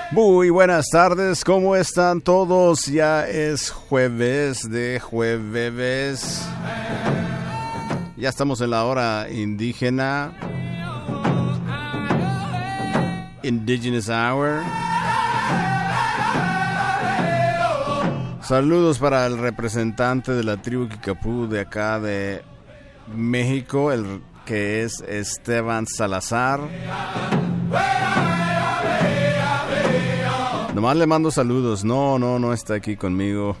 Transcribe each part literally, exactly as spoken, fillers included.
Muy buenas tardes, ¿cómo están todos? Ya es jueves de jueves. Ya estamos en la hora indígena. Indigenous Hour. Saludos para el representante de la tribu Kickapoo de acá de México, el que es Esteban Salazar. Nomás le mando saludos. No, no, no está aquí conmigo.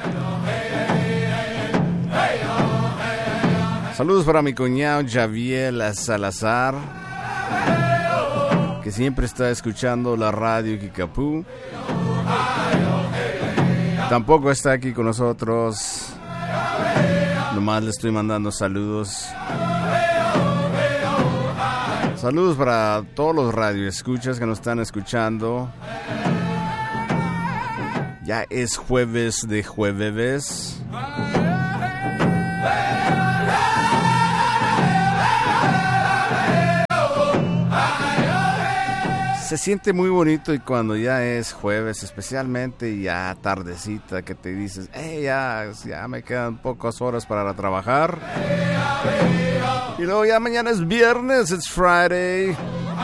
Saludos para mi cuñado Javier Salazar, que siempre está escuchando la radio Kickapoo. Tampoco está aquí con nosotros. Nomás le estoy mandando saludos. Saludos para todos los radioescuchas que nos están escuchando. Ya es jueves de jueves. Se siente muy bonito y cuando ya es jueves, especialmente ya tardecita, que te dices, hey, ya, ya me quedan pocas horas para trabajar. Y luego ya mañana es viernes, it's Friday.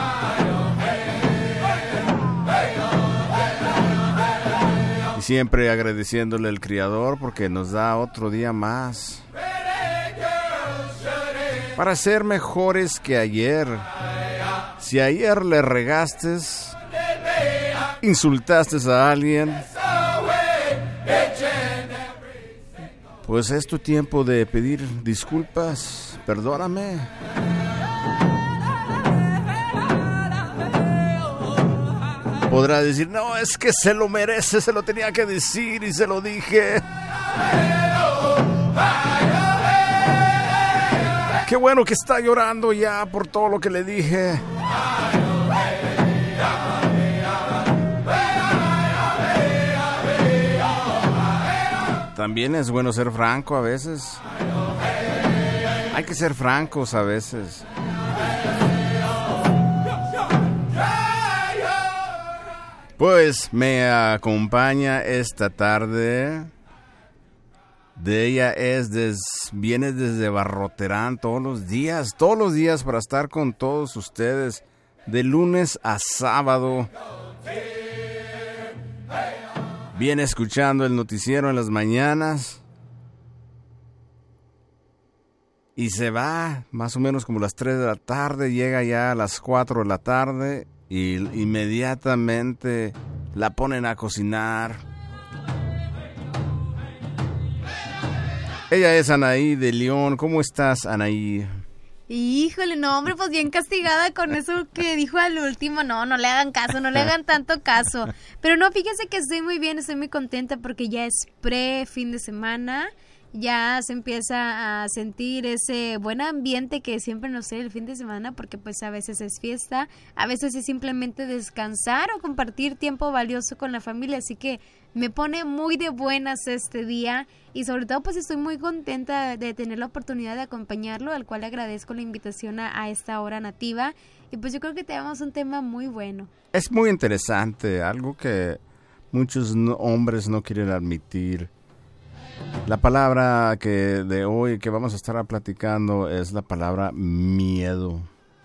Y siempre agradeciéndole al Creador porque nos da otro día más para ser mejores que ayer. Si ayer le regaste, insultaste a alguien, pues es tu tiempo de pedir disculpas. Perdóname. Podrá decir, no, es que se lo merece, se lo tenía que decir y se lo dije. Qué bueno que está llorando ya por todo lo que le dije. También es bueno ser franco a veces. Hay que ser francos a veces. Pues me acompaña esta tarde. De ella es des, viene desde Barroterán todos los días, todos los días para estar con todos ustedes, de lunes a sábado. Viene escuchando el noticiero en las mañanas y se va más o menos como las tres de la tarde, llega ya a las cuatro de la tarde y inmediatamente la ponen a cocinar. Ella es Anaí de León. ¿Cómo estás, Anaí? Híjole, no, hombre, pues bien castigada con eso que dijo al último. No, no le hagan caso, no le hagan tanto caso. Pero no, fíjese que estoy muy bien, estoy muy contenta porque ya es pre-fin de semana. Ya se empieza a sentir ese buen ambiente que siempre nos trae el fin de semana, porque pues a veces es fiesta, a veces es simplemente descansar o compartir tiempo valioso con la familia, así que me pone muy de buenas este día y sobre todo pues estoy muy contenta de tener la oportunidad de acompañarlo, al cual agradezco la invitación a, a esta hora nativa y pues yo creo que tenemos un tema muy bueno. Es muy interesante, algo que muchos no, hombres no quieren admitir. La palabra que de hoy que vamos a estar platicando es la palabra miedo.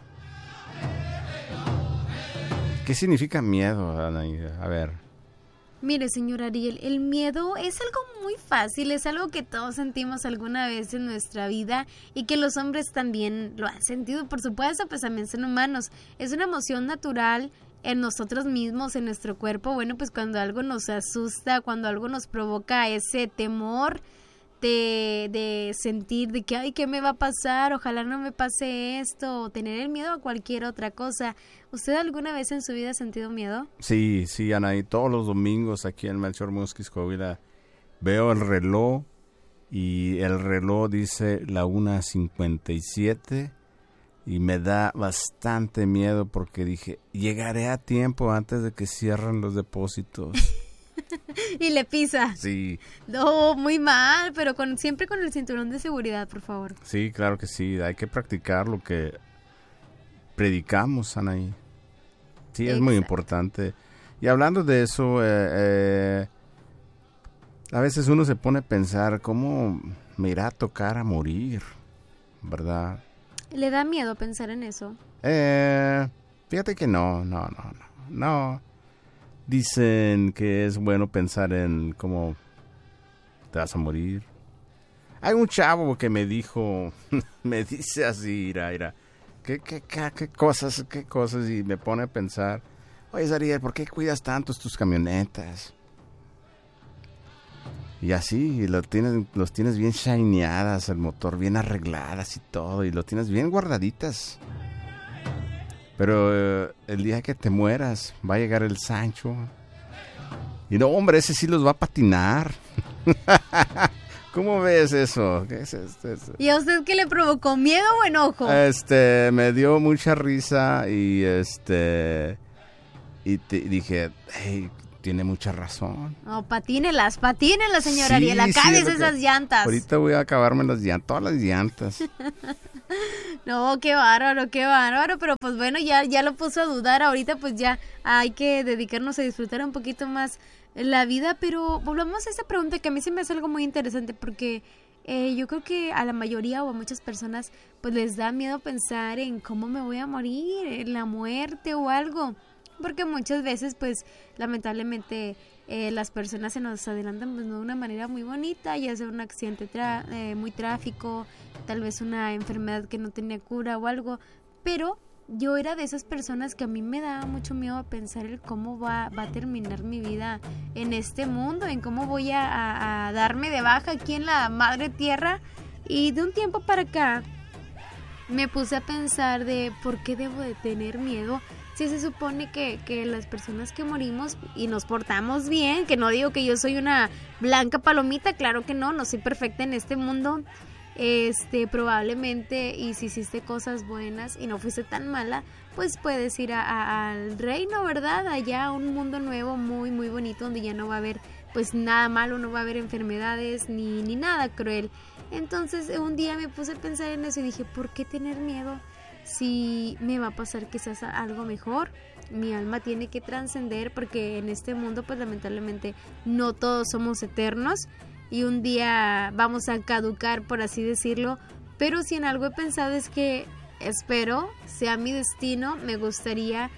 ¿Qué significa miedo, Anaí? A ver. Mire, señor Ariel, el miedo es algo muy fácil, es algo que todos sentimos alguna vez en nuestra vida y que los hombres también lo han sentido, por supuesto, pues también son humanos. Es una emoción natural en nosotros mismos, en nuestro cuerpo. Bueno, pues cuando algo nos asusta, cuando algo nos provoca ese temor de, de sentir de que, ay, ¿qué me va a pasar? Ojalá no me pase esto, o tener el miedo a cualquier otra cosa. ¿Usted alguna vez en su vida ha sentido miedo? Sí, sí, Anaí, todos los domingos aquí en Melchor Musquis, Coahuila, veo el reloj y el reloj dice la una cincuenta y siete y me da bastante miedo porque dije, llegaré a tiempo antes de que cierren los depósitos. Y le pisa. Sí. No, muy mal, pero con siempre con el cinturón de seguridad, por favor. Sí, claro que sí, hay que practicar lo que predicamos, Anaí. Sí, es Exacto. Muy importante. Y hablando de eso, eh, eh, a veces uno se pone a pensar cómo me irá a tocar a morir, ¿verdad? ¿Le da miedo pensar en eso? Eh, fíjate que no, no, no, no, no. Dicen que es bueno pensar en cómo te vas a morir. Hay un chavo que me dijo, me dice así, ira, ira, ¿qué, qué, qué, qué cosas, qué cosas? Y me pone a pensar, oye, Zariel, ¿por qué cuidas tanto tus camionetas? Y así, y lo tienes, los tienes bien shineadas, el motor bien arregladas y todo, y lo tienes bien guardaditas. Pero eh, el día que te mueras, va a llegar el Sancho. Y no, hombre, ese sí los va a patinar. ¿Cómo ves eso? ¿Qué es esto? ¿Y a usted qué le provocó, miedo o enojo? Este, me dio mucha risa y este, y te, dije, hey, tiene mucha razón. No, patínelas, patínelas, señora Sí, Ariel, acábese sí, esas que, llantas. Ahorita voy a acabarme las llantas, todas las llantas. No, qué bárbaro, qué bárbaro, pero pues bueno, ya, ya lo puso a dudar, ahorita pues ya hay que dedicarnos a disfrutar un poquito más la vida, pero volvamos a esa pregunta que a mí se me hace algo muy interesante porque eh, yo creo que a la mayoría o a muchas personas pues les da miedo pensar en cómo me voy a morir, en la muerte o algo, porque muchas veces pues lamentablemente eh, las personas se nos adelantan pues no de una manera muy bonita, ya sea un accidente tra- eh, muy trágico, tal vez una enfermedad que no tenía cura o algo, pero yo era de esas personas que a mí me daba mucho miedo a pensar el cómo va, va a terminar mi vida en este mundo, en cómo voy a, a, a darme de baja aquí en la madre tierra. Y de un tiempo para acá me puse a pensar de por qué debo de tener miedo si se supone que, que las personas que morimos y nos portamos bien, que no digo que yo soy una blanca palomita, claro que no, no soy perfecta en este mundo. Este, probablemente, y si hiciste cosas buenas y no fuiste tan mala, pues puedes ir a, a, al reino, ¿verdad? Allá a un mundo nuevo muy, muy bonito donde ya no va a haber pues nada malo, no va a haber enfermedades ni, ni nada cruel. Entonces un día me puse a pensar en eso y dije, ¿por qué tener miedo si me va a pasar quizás algo mejor? Mi alma tiene que trascender porque en este mundo pues lamentablemente no todos somos eternos. Y un día vamos a caducar, por así decirlo, pero si en algo he pensado es que espero sea mi destino, me gustaría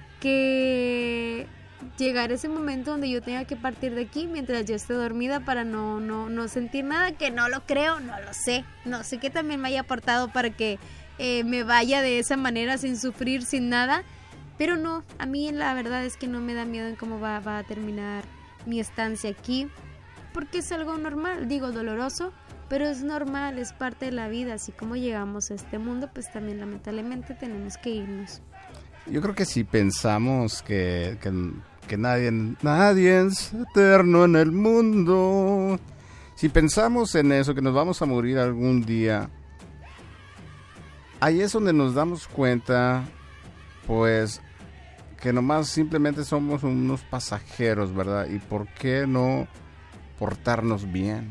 que llegara ese momento donde yo tenga que partir de aquí mientras yo esté dormida para no, no, no sentir nada, que no lo creo, no lo sé, no sé qué también me haya aportado para que eh, me vaya de esa manera sin sufrir, sin nada, pero no, a mí la verdad es que no me da miedo en cómo va, va a terminar mi estancia aquí. Porque es algo normal, digo doloroso, pero es normal, es parte de la vida, así como llegamos a este mundo, pues también lamentablemente tenemos que irnos. Yo creo que si pensamos que, que, que nadie, nadie es eterno en el mundo, si pensamos en eso, que nos vamos a morir algún día, ahí es donde nos damos cuenta, pues, que nomás simplemente somos unos pasajeros, ¿verdad? ¿Y por qué no portarnos bien?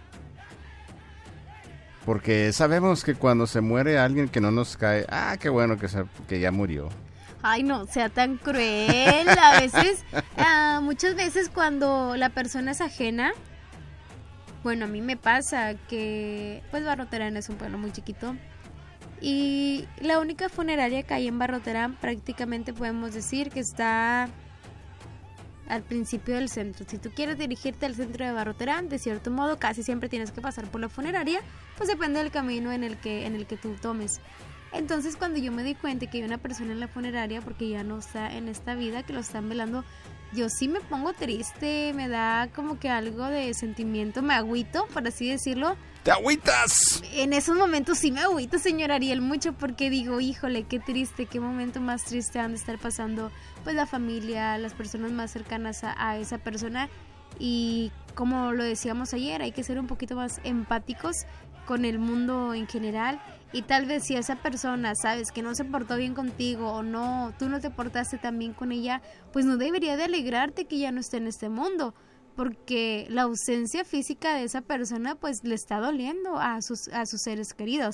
Porque sabemos que cuando se muere alguien que no nos cae, ah, qué bueno que, se, que ya murió. Ay, no sea tan cruel. A veces, uh, muchas veces cuando la persona es ajena, bueno, a mí me pasa que, pues Barroterán es un pueblo muy chiquito y la única funeraria que hay en Barroterán prácticamente podemos decir que está al principio del centro. Si tú quieres dirigirte al centro de Barroterán, de cierto modo casi siempre tienes que pasar por la funeraria, pues depende del camino en el que en el que tú tomes. Entonces cuando yo me di cuenta que hay una persona en la funeraria porque ya no está en esta vida, que lo están velando, yo sí me pongo triste, me da como que algo de sentimiento, me agüito, por así decirlo. ¡Te agüitas! En esos momentos sí me agüito, señor Ariel, mucho, porque digo, híjole, qué triste, qué momento más triste han de estar pasando pues la familia, las personas más cercanas a, a esa persona. Y como lo decíamos ayer, hay que ser un poquito más empáticos con el mundo en general. Y tal vez si esa persona, sabes, que no se portó bien contigo o no, tú no te portaste tan bien con ella, pues no debería de alegrarte que ya no esté en este mundo, porque la ausencia física de esa persona pues le está doliendo a sus, a sus seres queridos.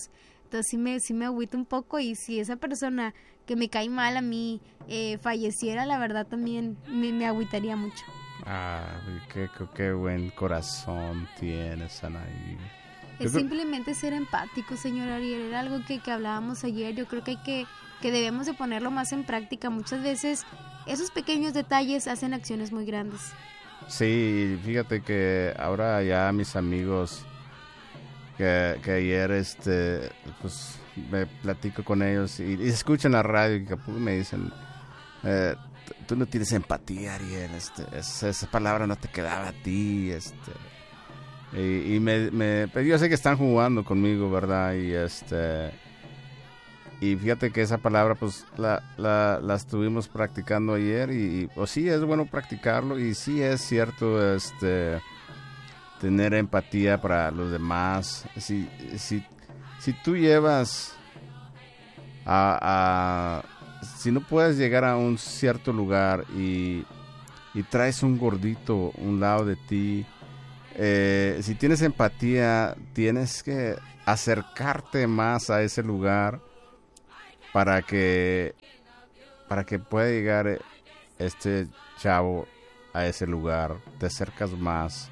neta, sí me, sí me agüita un poco, y si esa persona que me cae mal a mí eh, falleciera, la verdad también me, me agüitaría mucho. Ah, qué, qué, qué buen corazón tienes, Anaí. Es creo... simplemente ser empático, señor Ariel, era algo que, que hablábamos ayer. Yo creo que hay que, que debemos de ponerlo más en práctica. Muchas veces esos pequeños detalles hacen acciones muy grandes. Sí, fíjate que ahora ya mis amigos que, que ayer este pues me platico con ellos y, y escuchan la radio y me dicen eh, tú no tienes empatía, Ariel, este, esa, esa palabra no te quedaba a ti, este y, y me, me pero yo sé que están jugando conmigo, ¿verdad? Y este y fíjate que esa palabra pues la, la, la estuvimos practicando ayer y, y pues sí es bueno practicarlo, y sí es cierto este tener empatía para los demás. Si, si, si tú llevas a, a si no puedes llegar a un cierto lugar y, y traes un gordito a un lado de ti, eh, si tienes empatía tienes que acercarte más a ese lugar para que para que pueda llegar este chavo a ese lugar. Te acercas más,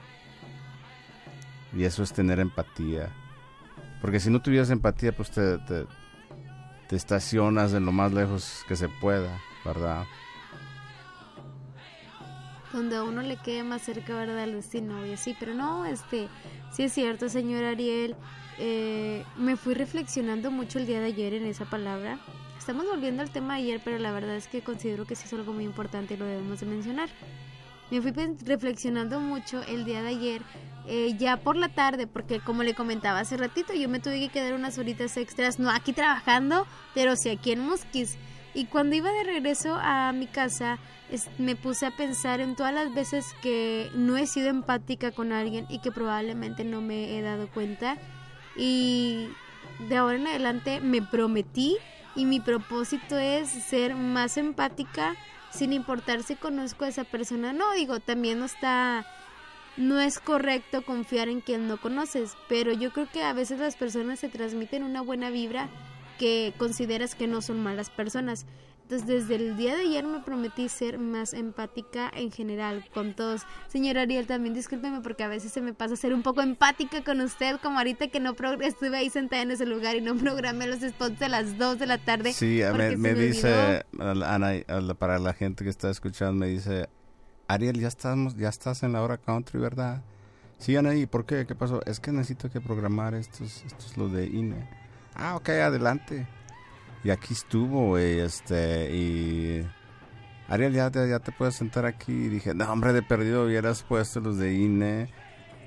y eso es tener empatía, porque si no tuvieras empatía pues te, te, te estacionas en lo más lejos que se pueda, ¿verdad? Donde a uno le quede más cerca, ¿verdad?, el destino y así. Pero no, este sí es cierto, señor Ariel. Eh, me fui reflexionando mucho el día de ayer en esa palabra. Estamos volviendo al tema de ayer, pero la verdad es que considero que sí es algo muy importante y lo debemos de mencionar. Me fui reflexionando mucho el día de ayer, eh, ya por la tarde, porque como le comentaba hace ratito, yo me tuve que quedar unas horitas extras, no aquí trabajando, pero sí aquí en Musquis. Y cuando iba de regreso a mi casa, es, me puse a pensar en todas las veces que no he sido empática con alguien y que probablemente no me he dado cuenta. Y de ahora en adelante me prometí, y mi propósito es ser más empática, sin importar si conozco a esa persona. No, digo, también no está, no es correcto confiar en quien no conoces, pero yo creo que a veces las personas se transmiten una buena vibra que consideras que no son malas personas. Entonces, desde el día de ayer me prometí ser más empática en general con todos. Señor Ariel, también discúlpeme porque a veces se me pasa ser un poco empática con usted, como ahorita que no pro- estuve ahí sentada en ese lugar y no programé los spots a las dos de la tarde. Sí, me, me, me dice Ana, para la gente que está escuchando, me dice, Ariel, ya estamos, ya estás en la hora country, ¿verdad? Sí, Ana, ¿y por qué? ¿Qué pasó? Es que necesito que programar estos, estos los de I N E. Ah, ok, adelante. Y aquí estuvo, güey, este, y... Ariel, ya te, ya te puedes sentar aquí. Y dije, no, hombre, de perdido hubieras puesto los de I N E.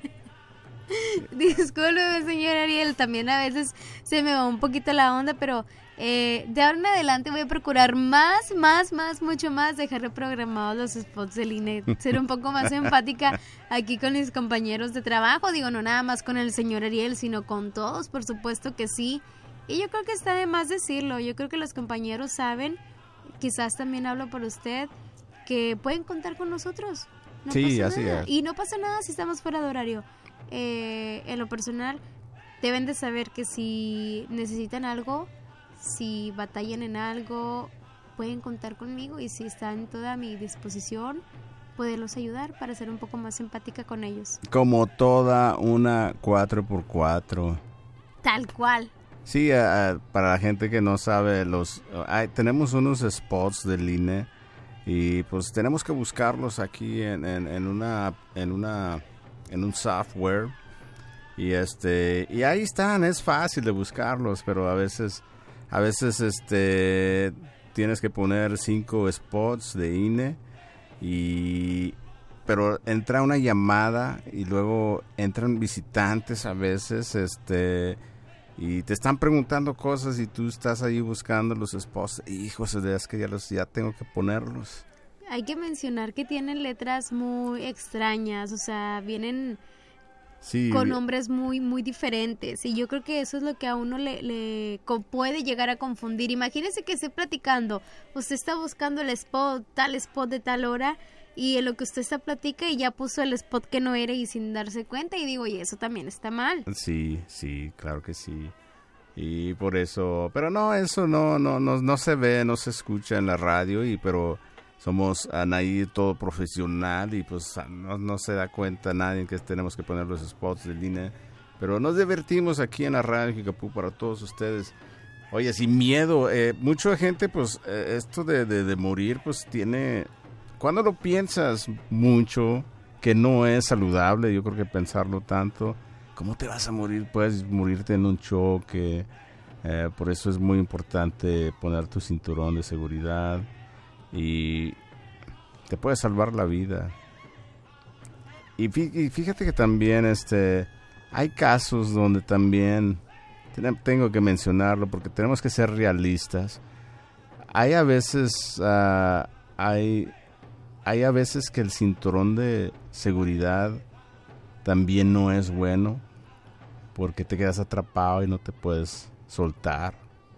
Disculpe, señor Ariel, también a veces se me va un poquito la onda, pero eh, de ahora en adelante voy a procurar más, más, más, mucho más dejar reprogramados los spots del I N E, ser un poco más empática aquí con mis compañeros de trabajo, digo, no nada más con el señor Ariel, sino con todos, por supuesto que sí. Y yo creo que está de más decirlo, yo creo que los compañeros saben, quizás también hablo por usted, que pueden contar con nosotros. No sí, pasa así nada. es. Y no pasa nada si estamos fuera de horario. Eh, en lo personal, deben de saber que si necesitan algo, si batallan en algo, pueden contar conmigo, y si está en toda mi disposición, poderlos ayudar para ser un poco más empática con ellos. Como toda una cuatro por cuatro. Tal cual. Sí, uh, para la gente que no sabe, los uh, tenemos unos spots del I N E y pues tenemos que buscarlos aquí en, en, en una en una en un software, y este y ahí están, es fácil de buscarlos, pero a veces a veces este tienes que poner cinco spots de I N E, y pero entra una llamada y luego entran visitantes a veces, este y te están preguntando cosas y tú estás ahí buscando los spots. Hijos, es que ya los ya tengo que ponerlos. Hay que mencionar que tienen letras muy extrañas, o sea, vienen sí, con nombres muy muy diferentes, y yo creo que eso es lo que a uno le, le puede llegar a confundir. Imagínese que esté platicando, usted está buscando el spot, tal spot de tal hora, y en lo que usted está platica y ya puso el spot que no era y sin darse cuenta, y digo, y eso también está mal. Sí, sí, claro que sí. Y por eso, pero no, eso no, no, no, no se ve, no se escucha en la radio, y pero somos ahí todo profesional y pues no, no se da cuenta nadie que tenemos que poner los spots de línea. Pero nos divertimos aquí en la radio Kickapoo para todos ustedes. Oye, sin miedo, eh, mucha gente, pues, eh, esto de, de, de morir, pues, tiene... Cuando lo piensas mucho, que no es saludable, yo creo que pensarlo tanto, ¿cómo te vas a morir? Puedes morirte en un choque, eh, por eso es muy importante poner tu cinturón de seguridad y te puede salvar la vida. Y fíjate que también, este... hay casos donde también, tengo que mencionarlo porque tenemos que ser realistas. Hay a veces, uh, hay, hay a veces que el cinturón de seguridad también no es bueno porque te quedas atrapado y no te puedes soltar.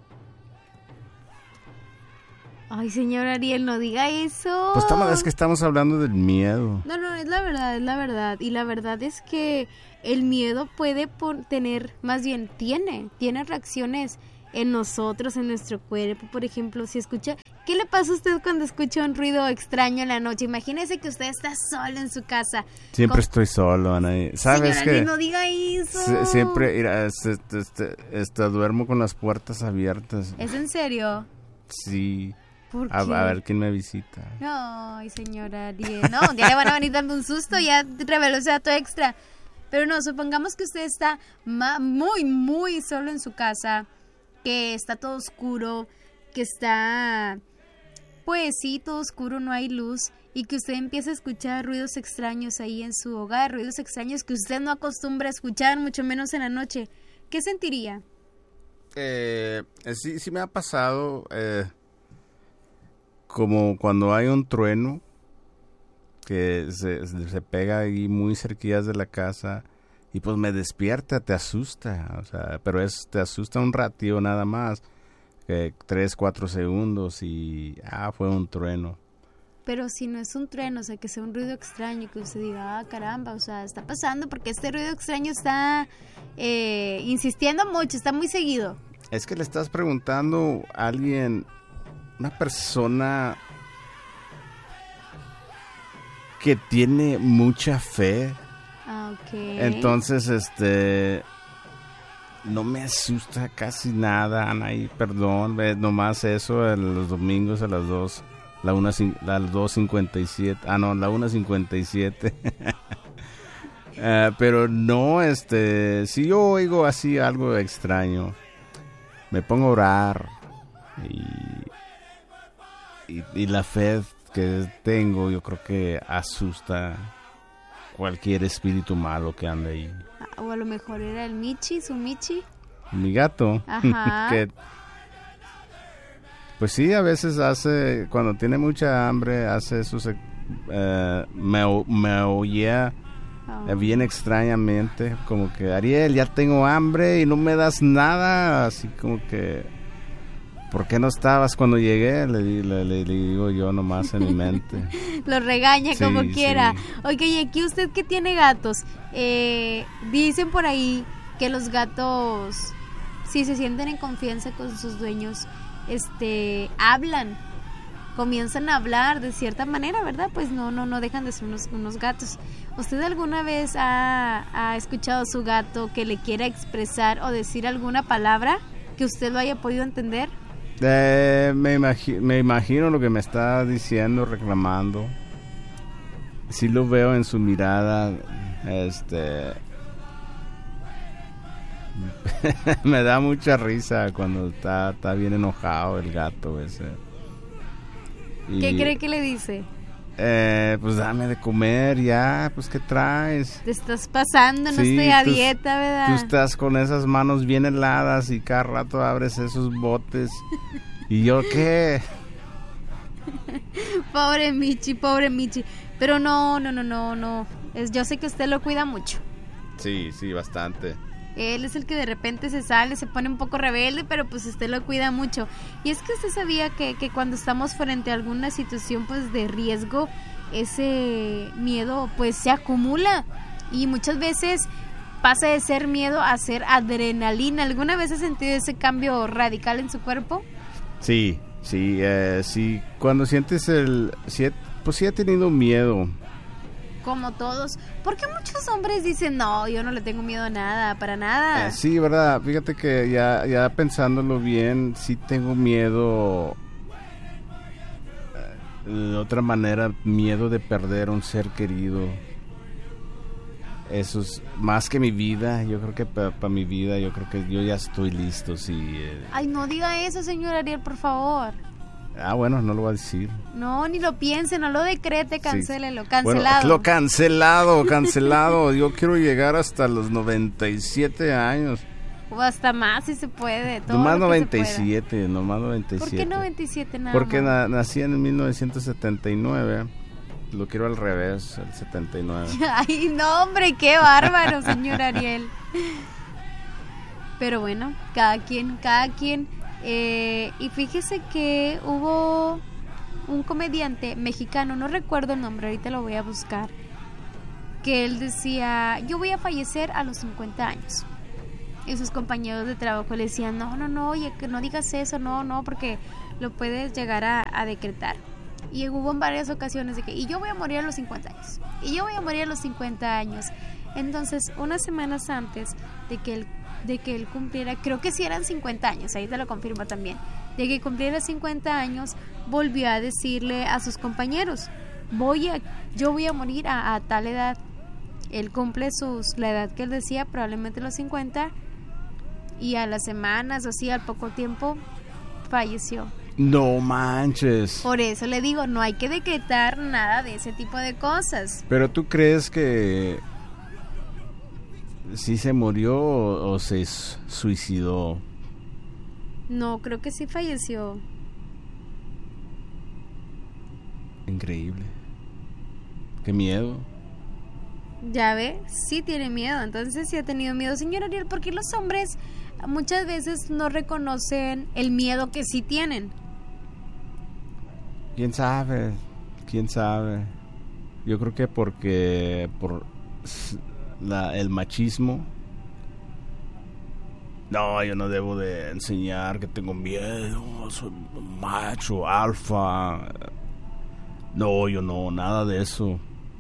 Ay, señor Ariel, no diga eso. Pues estamos, es que estamos hablando del miedo. No, no, es la verdad, es la verdad. Y la verdad es que el miedo puede por tener, más bien tiene, tiene reacciones en nosotros, en nuestro cuerpo. Por ejemplo, si escucha, ¿qué le pasa a usted cuando escucha un ruido extraño en la noche? Imagínese que usted está solo en su casa. Siempre ¿Cómo? Estoy solo, Ana. ¿Sabes qué? que no diga eso. Se, siempre mira, este, este, este, duermo con las puertas abiertas. ¿Es en serio? Sí. ¿Por qué? A, a ver quién me visita. Ay, señora Ariel. No, un día le van a venir dando un susto, ya reveló ese dato extra. Pero no, supongamos que usted está ma- muy, muy solo en su casa, que está todo oscuro, que está, pues sí, todo oscuro, no hay luz, y que usted empieza a escuchar ruidos extraños ahí en su hogar, ruidos extraños que usted no acostumbra a escuchar, mucho menos en la noche. ¿Qué sentiría? Eh, sí, sí me ha pasado... Eh... como cuando hay un trueno que se, se pega ahí muy cerquillas de la casa y pues me despierta, te asusta, o sea, pero es te asusta un ratito nada más, que tres, cuatro segundos y ah, fue un trueno. Pero si no es un trueno, o sea, que sea un ruido extraño, que usted diga, ah, caramba, o sea, está pasando porque este ruido extraño está eh, insistiendo mucho, está muy seguido. Es que le estás preguntando a alguien... una persona que tiene mucha fe. Ah, ok. Entonces, este, no me asusta casi nada, Anaí, perdón, ve, nomás eso, en los domingos a las dos, la una, las dos cincuenta y siete, ah, no, la una cincuenta y siete. uh, pero no, este, si yo oigo así algo extraño, me pongo a orar y... Y, y la fe que tengo, yo creo que asusta cualquier espíritu malo que ande ahí. O a lo mejor era el Michi, su Michi. Mi gato. Ajá. que, pues sí, a veces hace, cuando tiene mucha hambre, hace esos, eh, me, me oía oh. eh, bien extrañamente, como que, Ariel, ya tengo hambre y no me das nada, así como que... ¿Por qué no estabas cuando llegué? Le, le, le, le digo yo nomás en mi mente. Lo regaña sí, como quiera. Sí. Oye, y aquí usted que tiene gatos, eh, dicen por ahí que los gatos, si se sienten en confianza con sus dueños, este, hablan, comienzan a hablar de cierta manera, ¿verdad? Pues no, no, no dejan de ser unos, unos gatos. ¿Usted alguna vez ha, ha escuchado a su gato que le quiera expresar o decir alguna palabra que usted lo haya podido entender? Eh, me, imagi- me imagino lo que me está diciendo, reclamando. Sí lo veo en su mirada, este... me da mucha risa cuando está, está bien enojado el gato ese. Y, ¿qué cree que le dice? Eh, pues dame de comer ya, pues ¿qué traes? Te estás pasando, no sí, estoy a tú, dieta, ¿verdad? Tú estás con esas manos bien heladas y cada rato abres esos botes. ¿Y yo qué? Pobre Michi, pobre Michi. Pero no, no, no, no, no. Es, yo sé que usted lo cuida mucho. Sí, sí, bastante. Él es el que de repente se sale, se pone un poco rebelde, pero pues usted lo cuida mucho. Y es que usted sabía que, que cuando estamos frente a alguna situación pues de riesgo, ese miedo pues se acumula. Y muchas veces pasa de ser miedo a ser adrenalina. ¿Alguna vez has sentido ese cambio radical en su cuerpo? Sí, sí, eh, sí. Cuando sientes el... Sí, pues sí he tenido miedo. Como todos. ¿Por qué muchos hombres dicen, no, yo no le tengo miedo a nada, para nada? Eh, sí, verdad. Fíjate que ya, ya pensándolo bien, sí tengo miedo... Eh, de otra manera, miedo de perder a un ser querido. Eso es más que mi vida. Yo creo que para pa mi vida, yo creo que yo ya estoy listo. Sí, eh. Ay, no diga eso, señor Ariel, por favor. Ah, bueno, no lo voy a decir. No, ni lo piense, no lo decrete, cancélelo, sí. cancelado. Bueno, lo cancelado, cancelado. Yo quiero llegar hasta los noventa y siete años. O hasta más si se puede. Todo nomás lo que noventa y se siete, pueda. nomás noventa y siete. ¿Por qué noventa y siete nada Porque más? na nací en mil novecientos setenta y nueve. Lo quiero al revés, el setenta y nueve. Ay, no, hombre, qué bárbaro, señor Ariel. Pero bueno, cada quien, cada quien. Eh, y fíjese que hubo un comediante mexicano, no recuerdo el nombre, ahorita lo voy a buscar, que él decía, yo voy a fallecer a los cincuenta años. Y sus compañeros de trabajo le decían, no, no, no, oye, que no digas eso, no, no, porque lo puedes llegar a, a decretar. Y hubo en varias ocasiones de que, y yo voy a morir a los cincuenta años, y yo voy a morir a los cincuenta años. Entonces, unas semanas antes de que él, de que él cumpliera, creo que sí eran cincuenta años, ahí te lo confirmo también, de que cumpliera cincuenta años, volvió a decirle a sus compañeros, voy a, yo voy a morir a, a tal edad. Él cumple sus, la edad que él decía, probablemente los cincuenta, y a las semanas o así, al poco tiempo, falleció. No manches. Por eso le digo, no hay que decretar nada de ese tipo de cosas. Pero ¿tú crees que sí se murió o, o se suicidó? No, creo que sí falleció. Increíble. Qué miedo. Ya ve, sí tiene miedo, entonces sí ha tenido miedo. Señor Ariel, ¿por qué los hombres muchas veces no reconocen el miedo que sí tienen? ¿Quién sabe? ¿Quién sabe? Yo creo que porque por la, el machismo. No, yo no debo de enseñar que tengo miedo, soy macho, alfa. No, yo no, nada de eso.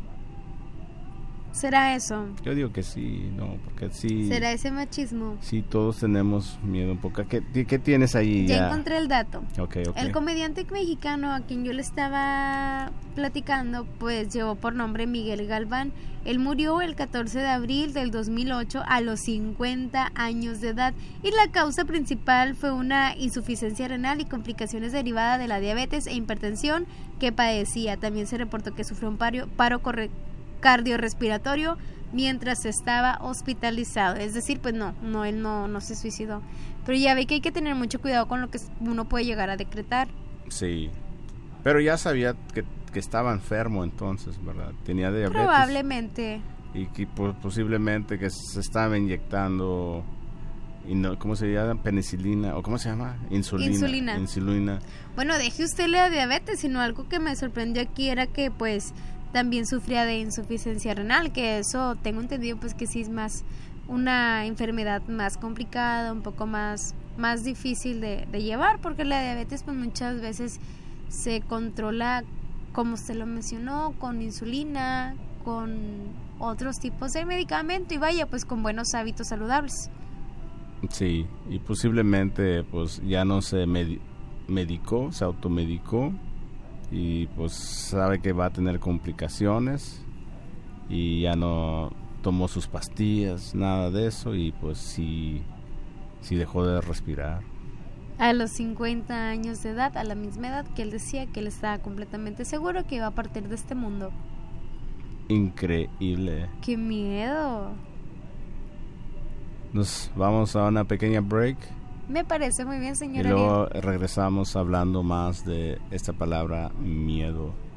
¿Será eso? Yo digo que sí, no, porque sí. ¿Será ese machismo? Sí, todos tenemos miedo un poco. ¿Qué, qué tienes ahí? Ya, ya encontré el dato. Okay, okay. El comediante mexicano a quien yo le estaba platicando, pues llevó por nombre Miguel Galván. Él murió el catorce de abril del dos mil ocho a los cincuenta años de edad y la causa principal fue una insuficiencia renal y complicaciones derivadas de la diabetes e hipertensión que padecía. También se reportó que sufrió un paro, paro correcto cardiorrespiratorio mientras estaba hospitalizado. Es decir, pues no, no él no, no se suicidó. Pero ya ve que hay que tener mucho cuidado con lo que uno puede llegar a decretar. Sí, pero ya sabía que, que estaba enfermo entonces, ¿verdad? Tenía diabetes. Probablemente. Y que pues, posiblemente que se estaba inyectando, y no, ¿cómo se llama? Penicilina, o ¿cómo se llama? Insulina. Insulina. Insulina. Bueno, deje usted la diabetes, sino algo que me sorprendió aquí era que pues también sufría de insuficiencia renal, que eso tengo entendido pues que sí es más una enfermedad más complicada, un poco más, más difícil de, de llevar, porque la diabetes pues muchas veces se controla, como usted lo mencionó, con insulina, con otros tipos de medicamento y vaya pues con buenos hábitos saludables. Sí, y posiblemente pues ya no se medi- medicó, se automedicó y pues sabe que va a tener complicaciones y ya no tomó sus pastillas, nada de eso, y pues sí, sí dejó de respirar. A los cincuenta años de edad, a la misma edad que él decía que él estaba completamente seguro que iba a partir de este mundo. Increíble. ¡Qué miedo! Nos vamos a una pequeña break. Me parece muy bien, Y señora luego Ariel. regresamos hablando más de esta palabra miedo.